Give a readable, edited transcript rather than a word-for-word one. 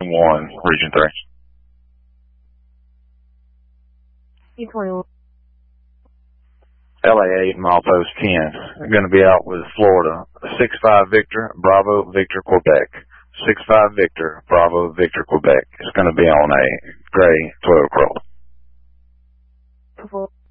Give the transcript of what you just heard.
1, Region 3. LA8, milepost 10. Going to be out with Florida. 6-5 Victor, Bravo, Victor, Quebec. 6-5 Victor, Bravo, Victor, Quebec. It's going to be on a gray Toyota Corolla.